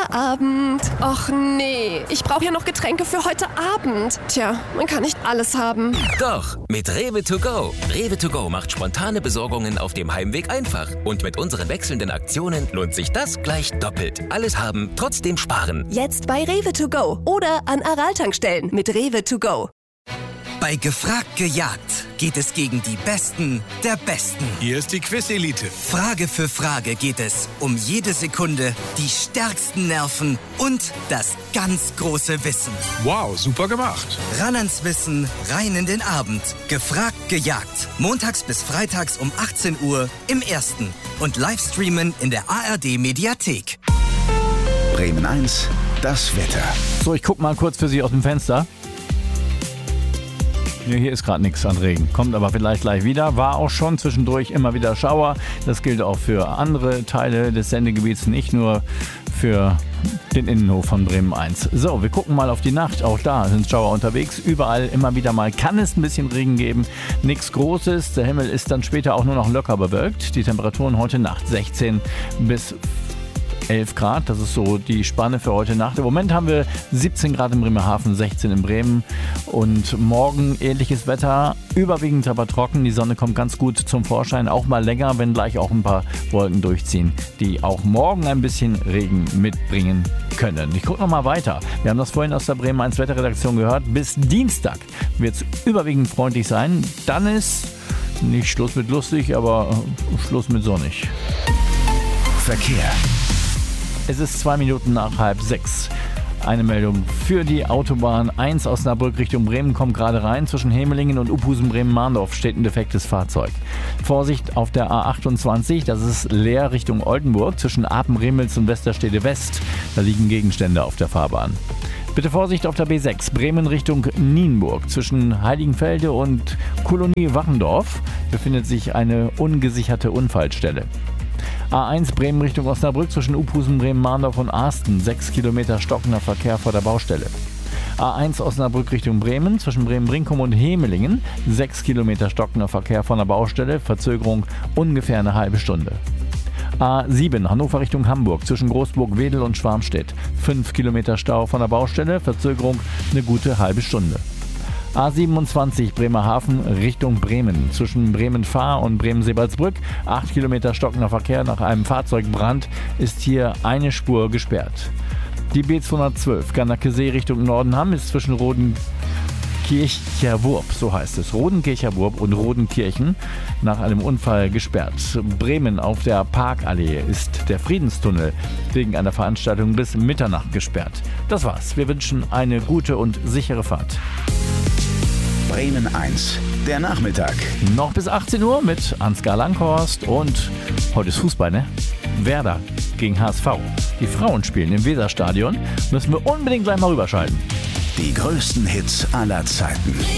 Feierabend. Och nee, ich brauche ja noch Getränke für heute Abend. Tja, man kann nicht alles haben. Doch, mit Rewe to go. Rewe to go macht spontane Besorgungen auf dem Heimweg einfach. Und mit unseren wechselnden Aktionen lohnt sich das gleich doppelt. Alles haben, trotzdem sparen. Jetzt bei Rewe to go oder an Aral-Tankstellen mit Rewe to go. Bei Gefragt gejagt geht es gegen die Besten der Besten. Hier ist die Quiz-Elite. Frage für Frage geht es um jede Sekunde, die stärksten Nerven und das ganz große Wissen. Wow, super gemacht. Ran ans Wissen, rein in den Abend. Gefragt gejagt. Montags bis freitags um 18 Uhr im Ersten und Livestreamen in der ARD-Mediathek. Bremen 1, das Wetter. So, ich guck mal kurz für Sie aus dem Fenster. Ja, hier ist gerade nichts an Regen, kommt aber vielleicht gleich wieder. War auch schon zwischendurch immer wieder Schauer. Das gilt auch für andere Teile des Sendegebiets, nicht nur für den Innenhof von Bremen 1. So, wir gucken mal auf die Nacht. Auch da sind Schauer unterwegs. Überall immer wieder mal kann es ein bisschen Regen geben. Nichts Großes. Der Himmel ist dann später auch nur noch locker bewölkt. Die Temperaturen heute Nacht 16 bis 11 Grad, das ist so die Spanne für heute Nacht. Im Moment haben wir 17 Grad in Bremerhaven, 16 in Bremen und morgen ähnliches Wetter, überwiegend aber trocken. Die Sonne kommt ganz gut zum Vorschein, auch mal länger, wenn gleich auch ein paar Wolken durchziehen, die auch morgen ein bisschen Regen mitbringen können. Ich gucke nochmal weiter. Wir haben das vorhin aus der Bremen 1 Wetterredaktion gehört. Bis Dienstag wird es überwiegend freundlich sein. Dann ist nicht Schluss mit lustig, aber Schluss mit sonnig. Verkehr. Es ist 2 Minuten nach 5:30. Eine Meldung für die Autobahn 1 Osnabrück Richtung Bremen kommt gerade rein. Zwischen Hemelingen und Uphusen-Bremen-Mahndorf steht ein defektes Fahrzeug. Vorsicht auf der A28, das ist leer Richtung Oldenburg. Zwischen Apen-Remels und Westerstede West, da liegen Gegenstände auf der Fahrbahn. Bitte Vorsicht auf der B6, Bremen Richtung Nienburg. Zwischen Heiligenfelde und Kolonie Wachendorf befindet sich eine ungesicherte Unfallstelle. A1 Bremen Richtung Osnabrück zwischen Uphusen, Bremen-Mahndorf und Arsten. 6 Kilometer stockender Verkehr vor der Baustelle. A1 Osnabrück Richtung Bremen zwischen Bremen-Brinkum und Hemelingen. 6 Kilometer stockender Verkehr von der Baustelle. Verzögerung ungefähr eine halbe Stunde. A7 Hannover Richtung Hamburg zwischen Großburg-Wedel und Schwarmstedt. 5 Kilometer Stau von der Baustelle. Verzögerung eine gute halbe Stunde. A27 Bremerhaven Richtung Bremen. Zwischen Bremen-Fahr und Bremen-Sebalsbrück 8 Kilometer stockender Verkehr nach einem Fahrzeugbrand ist hier eine Spur gesperrt. Die B212 Garnacke-See Richtung Nordenham ist zwischen Rodenkircher-Wurb, so heißt es, Rodenkircher-Wurb und Rodenkirchen nach einem Unfall gesperrt. Bremen auf der Parkallee ist der Friedenstunnel wegen einer Veranstaltung bis Mitternacht gesperrt. Das war's. Wir wünschen eine gute und sichere Fahrt. Bremen 1, der Nachmittag. Noch bis 18 Uhr mit Ansgar Langhorst und heute ist Fußball, ne? Werder gegen HSV. Die Frauen spielen im Weserstadion. Müssen wir unbedingt gleich mal rüberschalten. Die größten Hits aller Zeiten.